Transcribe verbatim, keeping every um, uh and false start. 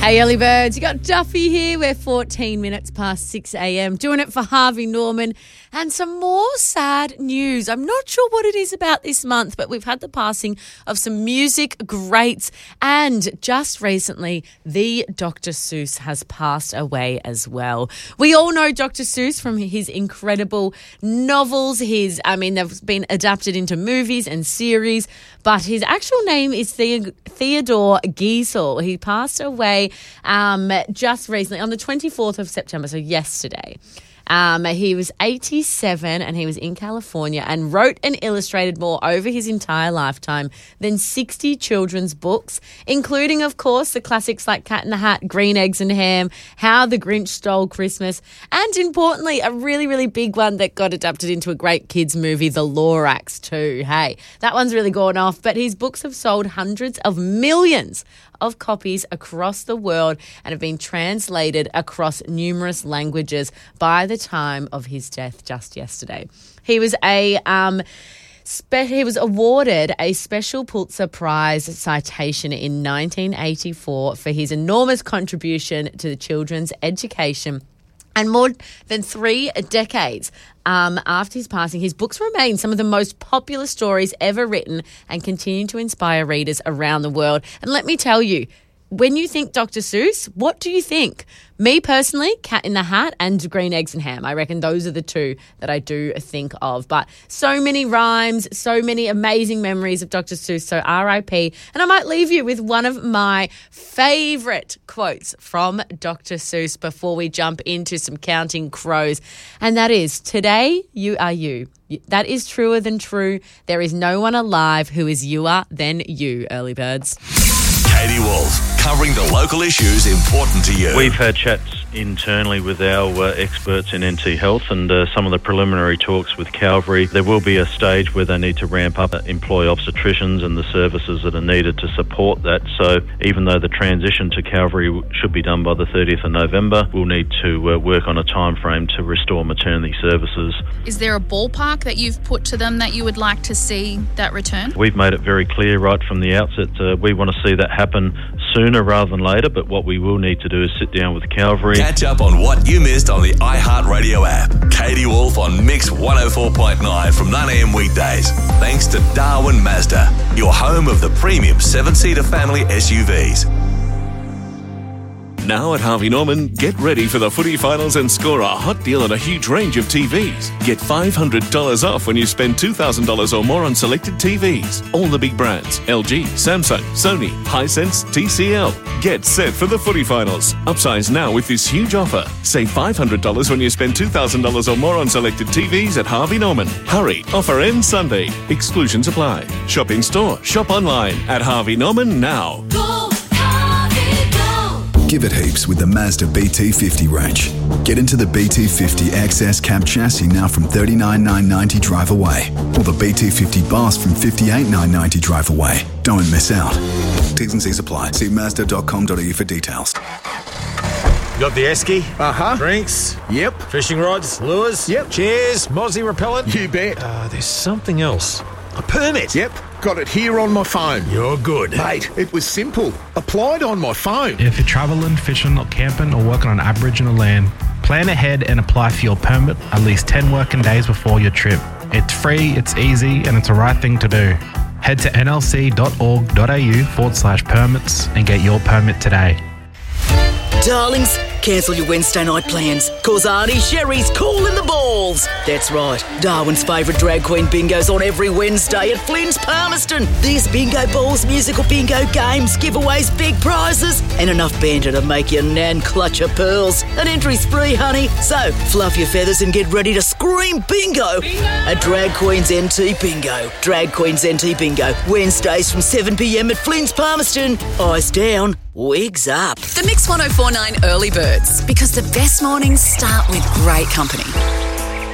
Hey, early birds, you got Duffy here. We're fourteen minutes past six a.m. doing it for Harvey Norman and some more sad news. I'm not sure what it is about this month, but we've had the passing of some music greats, and just recently, the Doctor Seuss has passed away as well. We all know Doctor Seuss from his incredible novels. His, I mean, they've been adapted into movies and series, but his actual name is the- Theodore Geisel. He passed away Um, just recently on the twenty-fourth of September, so yesterday. Um, he was eighty-seven and he was in California and wrote and illustrated more over his entire lifetime than sixty children's books, including, of course, the classics like Cat in the Hat, Green Eggs and Ham, How the Grinch Stole Christmas, and importantly, a really, really big one that got adapted into a great kids movie, The Lorax too. Hey, that one's really gone off, but his books have sold hundreds of millions of copies across the world and have been translated across numerous languages by the time of his death just yesterday. He was a um, spe- he was awarded a special Pulitzer Prize citation in nineteen eighty-four for his enormous contribution to the children's education. And more than three decades um, after his passing, his books remain some of the most popular stories ever written and continue to inspire readers around the world. And let me tell you, when you think Doctor Seuss, what do you think? Me personally, Cat in the Hat and Green Eggs and Ham. I reckon those are the two that I do think of. But so many rhymes, so many amazing memories of Doctor Seuss, so R I P. And I might leave you with one of my favourite quotes from Doctor Seuss before we jump into some Counting Crows. And that is, today you are you. That is truer than true. There is no one alive who is youer than you, early birds. Katie Wolf, covering the local issues important to you. We've had chats internally with our uh, experts in N T Health and uh, some of the preliminary talks with Calvary. There will be a stage where they need to ramp up, uh, employ obstetricians and the services that are needed to support that. So even though the transition to Calvary should be done by the thirtieth of November, we'll need to uh, work on a time frame to restore maternity services. Is there a ballpark that you've put to them that you would like to see that return? We've made it very clear right from the outset. Uh, we want to see that happen sooner rather than later, but what we will need to do is sit down with Calvary. Catch up on what you missed on the iHeartRadio app. Katie Wolf on Mix one oh four point nine from nine a.m. weekdays. Thanks to Darwin Mazda, your home of the premium seven-seater family S U Vs. Now at Harvey Norman, get ready for the footy finals and score a hot deal on a huge range of T Vs. Get five hundred dollars off when you spend two thousand dollars or more on selected T Vs. All the big brands, L G, Samsung, Sony, Hisense, T C L. Get set for the footy finals. Upsize now with this huge offer. Save five hundred dollars when you spend two thousand dollars or more on selected T Vs at Harvey Norman. Hurry, offer ends Sunday. Exclusions apply. Shop in store, shop online at Harvey Norman now. Go, Harvey, go. Give it heaps with the Mazda B T fifty range. Get into the B T fifty X S cab chassis now from thirty-nine thousand nine hundred ninety drive away, or the B T fifty Boss from fifty-eight thousand nine hundred ninety drive away. Don't miss out. T's and C's apply. See mazda dot com dot a u for details. You got the esky? Uh-huh. Drinks? Yep. Fishing rods? Lures? Yep. Chairs? Mozzie repellent? You bet. Uh, there's something else. A permit? Yep. Got it here on my phone. You're good. Mate, it was simple. Applied on my phone. If you're travelling, fishing or camping or working on Aboriginal land, plan ahead and apply for your permit at least ten working days before your trip. It's free, it's easy, and it's the right thing to do. Head to n l c dot org dot a u forward slash permits and get your permit today. Darlings, cancel your Wednesday night plans, cause Auntie Sherry's calling the balls. That's right, Darwin's favourite drag queen bingo's on every Wednesday at Flynn's Palmerston. There's bingo balls, musical bingo games, giveaways, big prizes, and enough banter to make your nan clutch her pearls. An entry's free, honey, so fluff your feathers and get ready to scream bingo, bingo! At Drag Queen's N T Bingo. Drag Queen's N T Bingo, Wednesdays from seven p m at Flynn's Palmerston. Eyes down, wigs up. The Mix one oh four point nine Early Birds, because the best mornings start with great company.